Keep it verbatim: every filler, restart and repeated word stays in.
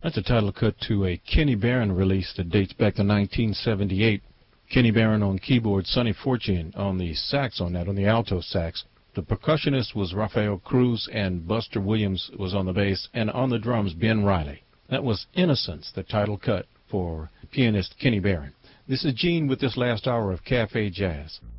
That's a title cut to a Kenny Barron release that dates back to nineteen seventy-eight. Kenny Barron on keyboard, Sonny Fortune on the sax on that, on the alto sax. The percussionist was Rafael Cruz, and Buster Williams was on the bass, and on the drums, Ben Riley. That was Innocence, the title cut for pianist Kenny Barron. This is Gene with this last hour of Cafe Jazz.